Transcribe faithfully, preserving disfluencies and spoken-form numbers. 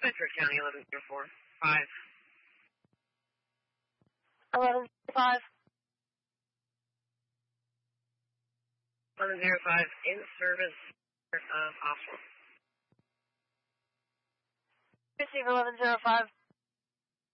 Bedford County, eleven zero four five. eleven five. eleven zero five, in service of Oswald. Receive eleven zero five.